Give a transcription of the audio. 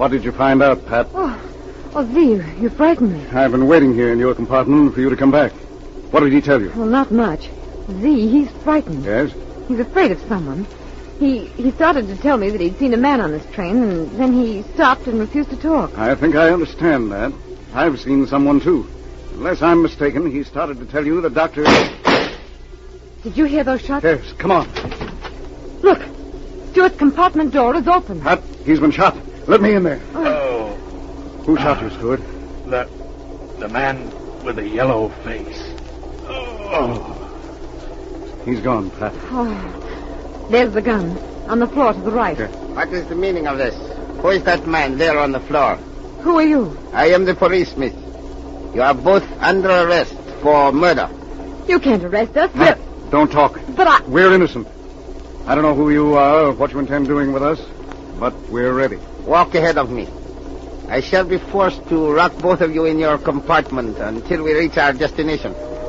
What did you find out, Pat? Oh, V, you frightened me. I've been waiting here in your compartment for you to come back. What did he tell you? Well, not much. Z, he's frightened. Yes? He's afraid of someone. He started to tell me that he'd seen a man on this train, and then he stopped and refused to talk. I think I understand that. I've seen someone, too. Unless I'm mistaken, he started to tell you the doctor... Did you hear those shots? Yes, come on. Look, Stuart's compartment door is open. Pat, he's been shot. Let me in there. Oh. Who shot you, Stuart? The man with the yellow face. Oh. He's gone, Pat. Oh, there's the gun on the floor to the right. Okay. What is the meaning of this? Who is that man there on the floor? Who are you? I am the police, miss. You are both under arrest for murder. You can't arrest us. Pat, don't talk. But We're innocent. I don't know who you are or what you intend doing with us, but we're ready. Walk ahead of me. I shall be forced to lock both of you in your compartment until we reach our destination.